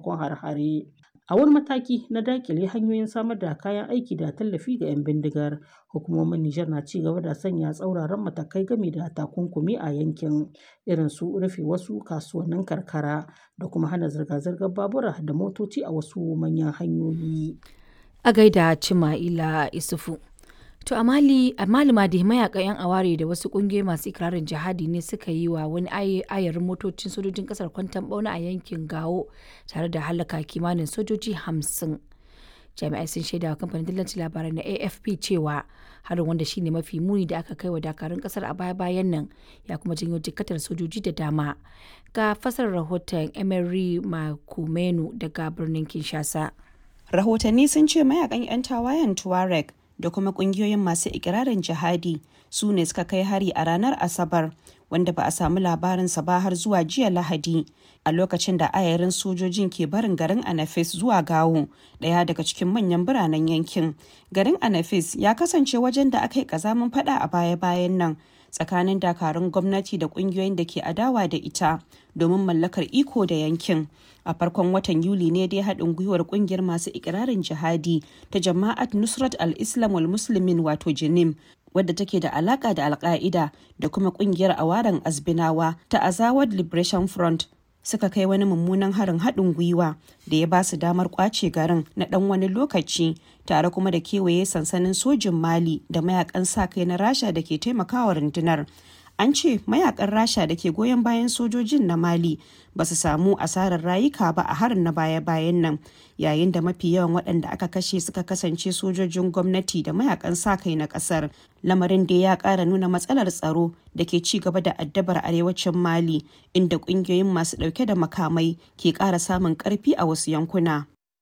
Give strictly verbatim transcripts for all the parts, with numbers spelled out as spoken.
sakamakon har-hare. A wani mataki na daƙile hanyoyin samar da kayan aiki da tallafi ga 'yan bindigar, hukumomin Nijar na ci gaba da sanya tsauraran matakai game da takunkumi a yankin, irin su rufe wasu kasuwannin karkara da kuma hana zirga-zirgar babura da motoci a wasu manyan hanyoyi. A gaida Cima'ila Isufu. To a Mali, a Mali ma dai mayakan 'yan aware da wasu kungiyoyi masu ikirarin jihadi ne suka yi wa wani ayarin motocin sojojin kasar kwanton bauna a yankin Gao tare da halaka kimanin sojoji hamsin. Jami'ai sun shaida wa kamfanin dillancin labarai na A F P cewa harin, wanda shine mafi muni da aka kai wa dakarun kasar a baya-bayan nan, ya kuma janyo jikkatar sojoji da dama. Ga fasar rahoton Emery Makumenu daga birnin Kinshasa. Rahotanni sun ce mayakan 'yan tawayen Tuareg da kuma kungiyoyin masu ikirarin jihadi su ne suka kai hari a ranar Asabar, wanda ba a samu labarinsa ba har zuwa jiya Lahadi, a lokacin da ayarin sojojin ke barin garin Anafis zuwa Gawo, ɗaya daga cikin manyan biranen yankin. Garin Anafis ya kasance wajen da aka yi ƙazamin fada a baya-bayan nan tsakanin dakarun gwamnati da kungiyoyin da ke adawa da ita domin mallakar iko da yankin. A farkon watan Yuli ne dai haɗin gwiwar ƙungiyar masu ikirarin jihadi ta Jama'at Nusrat al-Islam wal Muslimin wato Jinim, wadda take da alaka da Al-Qaida da kuma ƙungiyar Awaran Azbinawa ta Azawad Liberation Front suka kai wani mummunan harin haɗin gwiwa da ya ba su damar ƙwace garin na ɗan wani lokaci, tare kuma da kewaye sansanin sojin Mali da mayakan sa-kai na Rasha da ke taimakawa rundunar. An ce mayakan Rasha da ke goyon bayan sojojin na Mali ba su samu asarar rayuka ba a harin na baya-bayan nan, yayin da mafi yawan waɗanda aka kashe suka kasance sojojin gwamnati da mayakan sa-kai na ƙasar. Lamarin da ya ƙara nuna matsalar tsaro da ke ci gaba da addabar arewacin Mali, inda ƙungiyoyin masu ɗauke da makamai ke ƙara samun ƙarfi a wasu yankuna.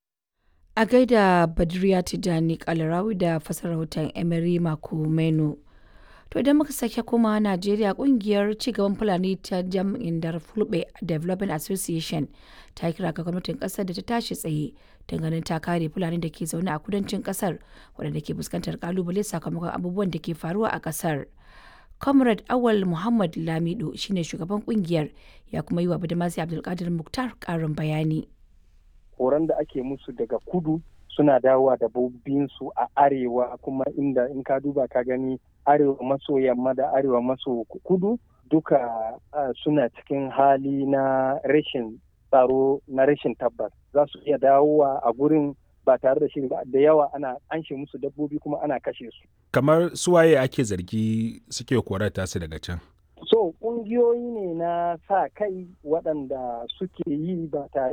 A gaida Badriya Tijani Kalarawi da fasar rahoton Emery Makumenu. To idan muka sake koma Najeriya, kungiyar cigaban Fulani ta jam'in Dar Fulbe Development Association ta kira ga gwamnatin kasar da ta tashi tsaye don ganin ta kare Fulani da ke zaune a kudancin kasar waɗanda ke fuskantar kalubale sakamakon abubuwan da ke faruwa a kasar. Comrade Awal Muhammad Lamido shine shugaban kungiyar, ya kuma yi wa Badamasi Abdulkadir Muktar karin bayani. Horon da ake musu daga kudu suna dawowa da su a arewa, kuma inda in ka duba ka gani arewa maso yamma da arewa maso kudu duka uh, suna cikin hali na rashin tsaro, na rashin tabbas. Za su iya dawowa a gurin ba tare da shiri ba, da yawa ana anshe musu dabbobi kuma ana kashe su. Kamar suwaye ake zargi suke korata su daga can? So ƙungiyoyi ne na sa kai waɗanda suke yi ba tare